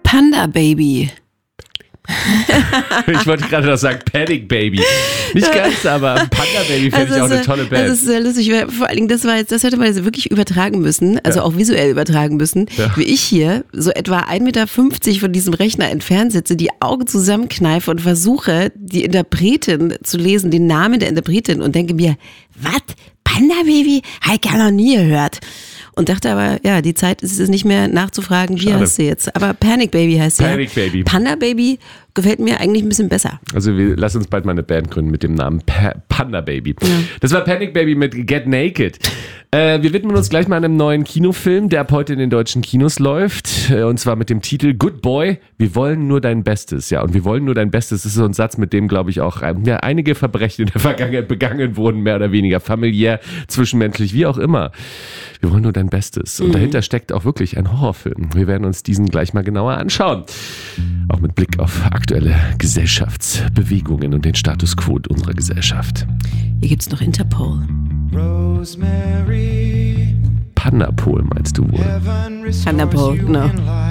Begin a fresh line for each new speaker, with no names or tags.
Panda Baby.
Ich wollte gerade noch sagen Panic Baby. Nicht ganz, aber Panda Baby finde ich auch eine tolle Band.
Das ist sehr lustig. Vor allen Dingen, das hätte man jetzt wirklich übertragen müssen, also auch visuell übertragen müssen. Ja. Wie ich hier so etwa 1,50 Meter von diesem Rechner entfernt sitze, die Augen zusammenkneife und versuche, die Interpretin zu lesen, den Namen der Interpretin und denke mir, was? Panda Baby? Habe ich gar noch nie gehört. Und dachte aber, ja, die Zeit ist es nicht mehr nachzufragen, wie heißt sie jetzt. Aber Panic Baby heißt sie.
Panic Baby.
Panda Baby gefällt mir eigentlich ein bisschen besser.
Also lass uns bald mal eine Band gründen mit dem Namen Panda Baby. Ja. Das war Panic Baby mit Get Naked. Wir widmen uns gleich mal einem neuen Kinofilm, der ab heute in den deutschen Kinos läuft. Und zwar mit dem Titel Good Boy, wir wollen nur dein Bestes. Ja, und wir wollen nur dein Bestes. Das ist so ein Satz, mit dem, glaube ich, auch einige Verbrechen in der Vergangenheit begangen wurden, mehr oder weniger familiär, zwischenmenschlich, wie auch immer. Wir wollen nur dein Bestes. Und dahinter steckt auch wirklich ein Horrorfilm. Wir werden uns diesen gleich mal genauer anschauen. Auch mit Blick auf aktuelle Gesellschaftsbewegungen und den Status quo unserer Gesellschaft.
Hier gibt's noch Interpol.
Rosemary. Pandapol meinst du wohl?
Pandapol, genau.